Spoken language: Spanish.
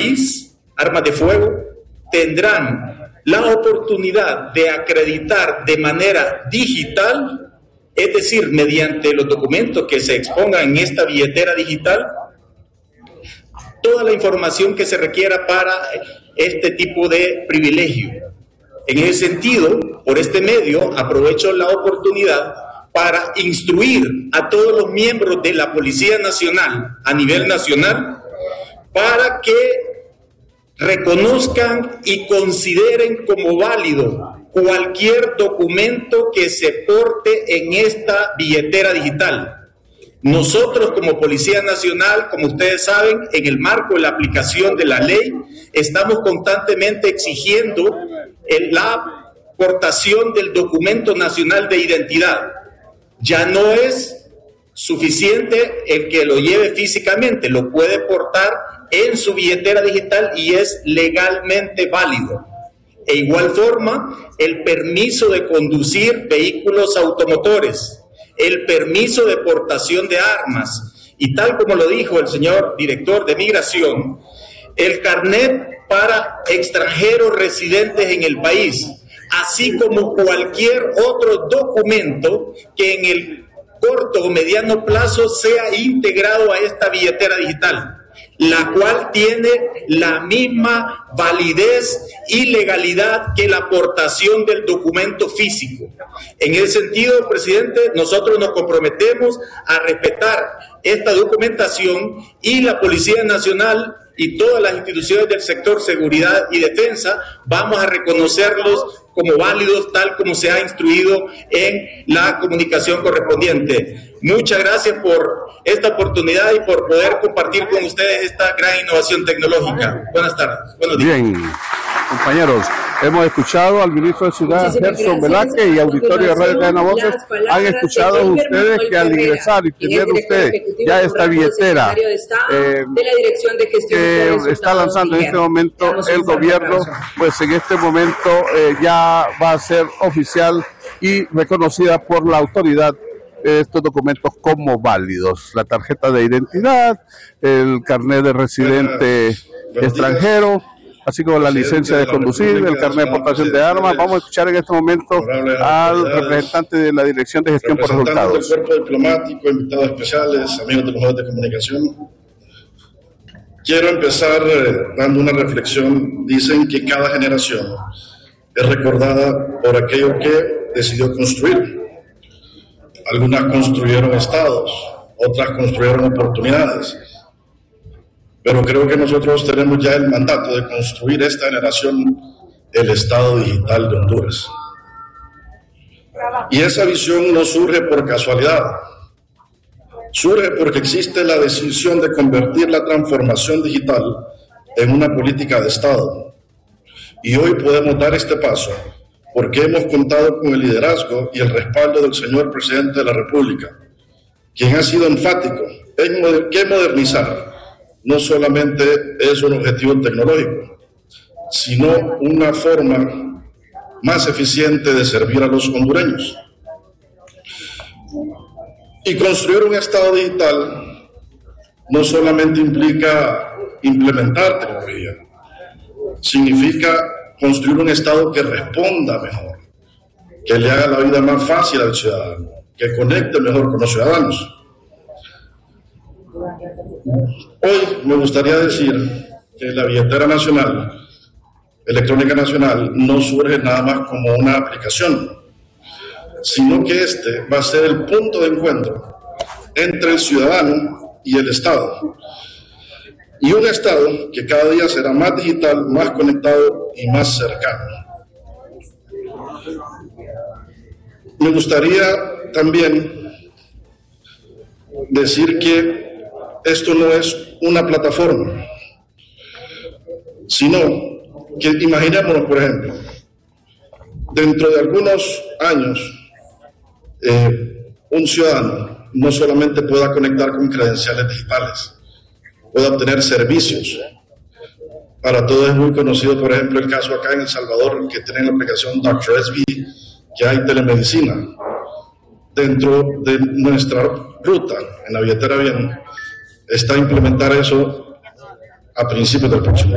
país, armas de fuego, tendrán la oportunidad de acreditar de manera digital, es decir, mediante los documentos que se expongan en esta billetera digital, toda la información que se requiera para este tipo de privilegio. En ese sentido, por este medio, aprovecho la oportunidad para instruir a todos los miembros de la Policía Nacional a nivel nacional para que reconozcan y consideren como válido cualquier documento que se porte en esta billetera digital. Nosotros como Policía Nacional, como ustedes saben, en el marco de la aplicación de la ley, estamos constantemente exigiendo la portación del documento nacional de identidad. Ya no es suficiente el que lo lleve físicamente, lo puede portar en su billetera digital y es legalmente válido. E igual forma, el permiso de conducir vehículos automotores, el permiso de portación de armas y tal como lo dijo el señor director de Migración, el carnet para extranjeros residentes en el país, así como cualquier otro documento que en el corto o mediano plazo sea integrado a esta billetera digital, la cual tiene la misma validez y legalidad que la aportación del documento físico. En ese sentido, presidente, nosotros nos comprometemos a respetar esta documentación y la Policía Nacional y todas las instituciones del sector seguridad y defensa vamos a reconocerlos como válidos tal como se ha instruido en la comunicación correspondiente. Muchas gracias por esta oportunidad y por poder compartir con ustedes esta gran innovación tecnológica. Buenas tardes. Buenos días. Bien, compañeros, hemos escuchado al ministro de Ciudad, Gerson Velázquez, y auditorio de Radio Cadena Voces. Han escuchado ustedes que al ingresar y tener ustedes ya esta billetera que está lanzando en este momento el gobierno, pues en este momento ya va a ser oficial y reconocida por la autoridad estos documentos como válidos: la tarjeta de identidad, el carnet de residente extranjero, así como la licencia de conducir, el carnet de portación de armas. Vamos a escuchar en este momento al representante de la Dirección de Gestión por Resultados. Del cuerpo diplomático, invitados especiales, amigos de los medios de comunicación. Quiero empezar dando una reflexión. Dicen que cada generación es recordada por aquello que decidió construir. Algunas construyeron estados, otras construyeron oportunidades. Pero creo que nosotros tenemos ya el mandato de construir esta generación el Estado digital de Honduras. Y esa visión no surge por casualidad. Surge porque existe la decisión de convertir la transformación digital en una política de Estado. Y hoy podemos dar este paso porque hemos contado con el liderazgo y el respaldo del señor presidente de la República, quien ha sido enfático en que modernizar no solamente es un objetivo tecnológico, sino una forma más eficiente de servir a los hondureños. Y construir un Estado digital no solamente implica implementar tecnología, significa construir un Estado que responda mejor, que le haga la vida más fácil al ciudadano, que conecte mejor con los ciudadanos. Hoy me gustaría decir que la billetera nacional, electrónica nacional, no surge nada más como una aplicación, sino que este va a ser el punto de encuentro entre el ciudadano y el Estado. Y un Estado que cada día será más digital, más conectado y más cercano. Me gustaría también decir que esto no es una plataforma, sino que imaginémonos, por ejemplo, dentro de algunos años, un ciudadano no solamente pueda conectar con credenciales digitales, pueda obtener servicios. Para todos es muy conocido, por ejemplo, el caso acá en El Salvador, que tienen la aplicación Dr. SB, que hay telemedicina. Dentro de nuestra ruta, en la billetera Bien, está implementar eso a principios del próximo